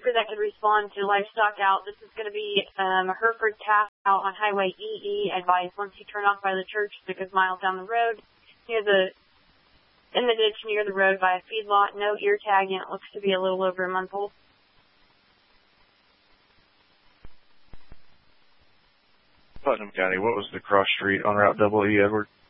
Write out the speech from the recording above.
trooper that could respond to livestock out. This is going to be a Hereford calf out on Highway EE. Advised once you turn off by the church, 6 miles down the road, in the ditch near the road by a feedlot. No ear tagging. It looks to be a little over a month old. Putnam County, what was the cross street on Route EE, Edward?